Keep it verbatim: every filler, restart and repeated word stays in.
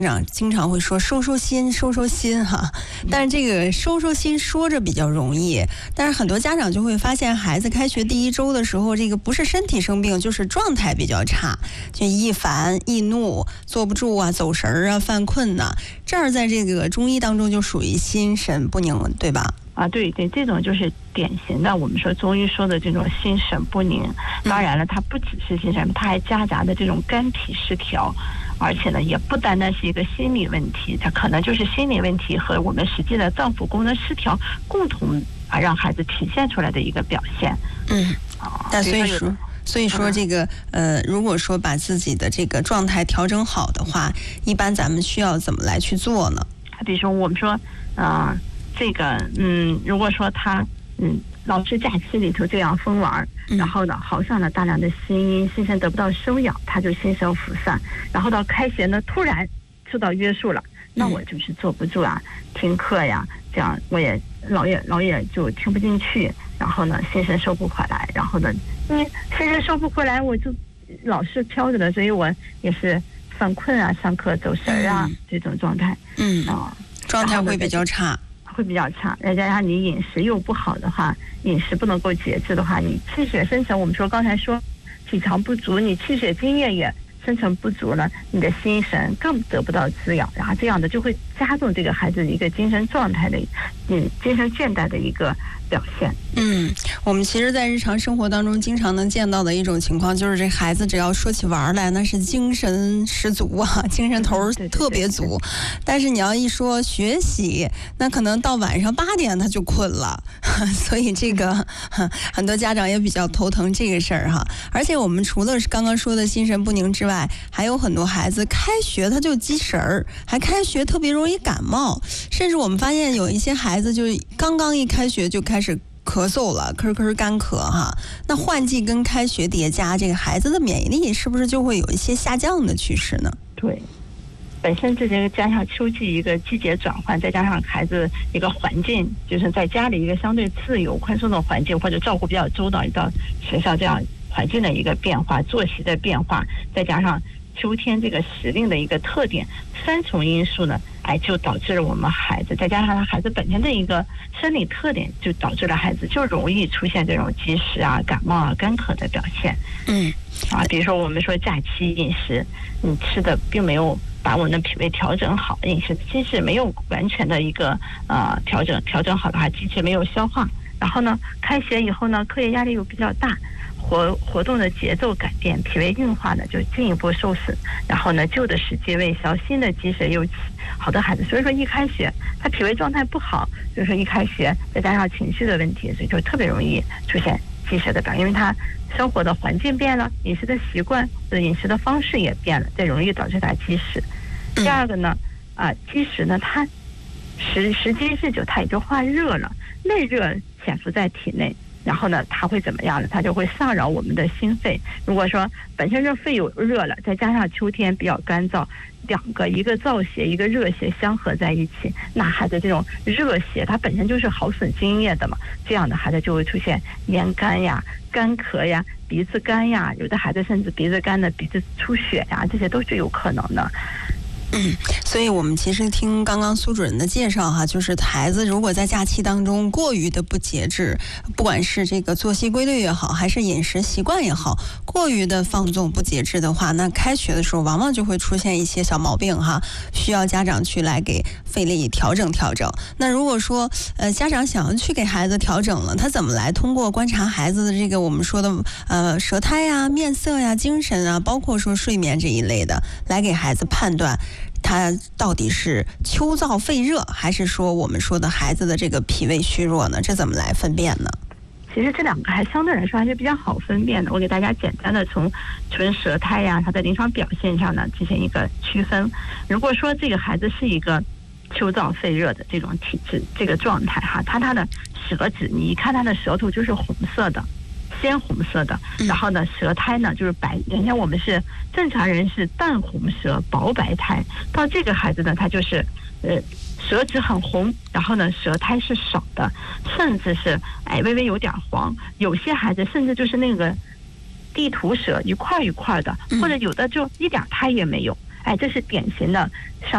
长经常会说收收心收收心哈，但是这个收收心说着比较容易，但是很多家长就会发现孩子开学第一周的时候，这个不是身体生病，就是状态比较差，就易烦易怒，坐不住啊，走神儿啊，犯困呐、啊，这儿在这个中医当中就属于心神不宁，对吧？ 啊，对对，这种就是典型的我们说中医说的这种心神不宁。当然了，它不只是心神，它还夹杂的这种肝脾失调，而且呢，也不单单是一个心理问题，它可能就是心理问题和我们实际的脏腑功能失调共同啊让孩子体现出来的一个表现。 嗯，啊，但所以说。所以说这个呃，如果说把自己的这个状态调整好的话，一般咱们需要怎么来去做呢？ 比如说我们说，啊、呃，这个嗯，如果说他嗯老是假期里头这样疯玩，然后呢耗上了大量的心阴，心神得不到休养，他就心神浮散，然后到开学呢突然受到约束了，那我就是坐不住啊，听课呀，这样我也老也老也就听不进去，然后呢心神收不回来，然后呢你心神收不回来，我就老是飘着的，所以我也是犯困啊，上课走神啊、嗯、这种状态， 嗯啊，状态会比较差， 会比较差。再加上你饮食又不好的话，饮食不能够节制的话，你气血生成，我们说刚才说体强不足，你气血津液也生成不足了，你的心神更得不到滋养，然后这样的就会加重这个孩子的一个精神状态的，嗯，精神倦怠的一个表现。 嗯，我们其实在日常生活当中经常能见到的一种情况，就是这孩子只要说起玩来，那是精神十足啊，精神头特别足。对对对对，但是你要一说学习，那可能到晚上八点他就困了，所以这个很多家长也比较头疼这个事儿哈。而且我们除了刚刚说的心神不宁之外，还有很多孩子开学他就积神儿，还开学特别容易感冒，甚至我们发现有一些孩子就刚刚一开学就开始咳嗽了，咳咳干咳哈。那换季跟开学叠加，这个孩子的免疫力是不是就会有一些下降的趋势呢？ 对，本身这些加上秋季一个季节转换，再加上孩子一个环境，就是在家里一个相对自由宽松的环境，或者照顾比较周到，到学校这样环境的一个变化，作息的变化，再加上秋天这个时令的一个特点，三重因素呢，哎，就导致了我们孩子，再加上他孩子本身的一个生理特点，就导致了孩子就容易出现这种积食啊、感冒啊、干咳的表现。 嗯， 啊，比如说我们说假期饮食，你吃的并没有把我们的脾胃调整好，饮食机制没有完全的一个呃调整调整好的话，机制没有消化，然后呢，开学以后呢，课业压力又比较大。活活动的节奏改变，脾胃运化呢就进一步受损，然后呢旧的时机未消，新的积食又起。好的孩子，所以说一开学他脾胃状态不好，所以说一开学再加上情绪的问题，所以就特别容易出现积食的表现，因为他生活的环境变了，饮食的习惯或者饮食的方式也变了，这容易导致他积食。第二个呢，啊积食呢，它时时机日久，它也就化热了，内热潜伏在体内。然后呢，它会怎么样呢？它就会骚扰我们的心肺。如果说本身这肺有热了，再加上秋天比较干燥，两个一个燥邪一个热邪相合在一起，那孩子这种热邪它本身就是耗损津液的嘛，这样的孩子就会出现咽干呀、干咳呀、鼻子干呀，有的孩子甚至鼻子干的鼻子出血呀，这些都是有可能的。 嗯，所以我们其实听刚刚苏主任的介绍哈，就是孩子如果在假期当中过于的不节制，不管是这个作息规律也好，还是饮食习惯也好，过于的放纵不节制的话，那开学的时候往往就会出现一些小毛病哈，需要家长去来给费力调整调整。那如果说呃家长想要去给孩子调整了，他怎么来通过观察孩子的这个我们说的呃舌苔呀、面色呀、精神啊，包括说睡眠这一类的，来给孩子判断他到底是秋燥肺热，还是说我们说的孩子的这个脾胃虚弱呢？这怎么来分辨呢？ 其实这两个还相对来说还是比较好分辨的。我给大家简单的从纯舌苔呀，它的临床表现上呢进行一个区分。如果说这个孩子是一个秋燥肺热的这种体质，这个状态哈，他他的舌质，你一看他的舌头就是红色的。鲜红色的，然后呢，舌苔呢就是白，人家我们是正常人是淡红舌、薄白苔，到这个孩子呢，他就是呃舌质很红，然后呢舌苔是少的，甚至是哎微微有点黄，有些孩子甚至就是那个地图舌一块一块的，或者有的就一点苔也没有，哎，这是典型的上